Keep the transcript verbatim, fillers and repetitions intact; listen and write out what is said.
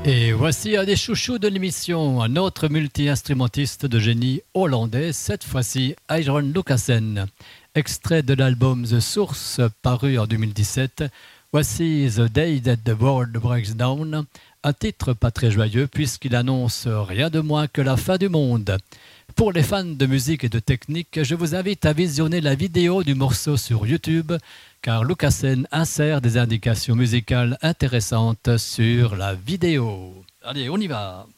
Et voici un des chouchous de l'émission, un autre multi-instrumentiste de génie hollandais, cette fois-ci Aaron Lucassen. Extrait de l'album The Source, paru en deux mille dix-sept, voici The Day That the World Breaks Down, un titre pas très joyeux puisqu'il annonce rien de moins que la fin du monde. Pour les fans de musique et de technique, je vous invite à visionner la vidéo du morceau sur YouTube, car Lucassen insère des indications musicales intéressantes sur la vidéo. Allez, on y va!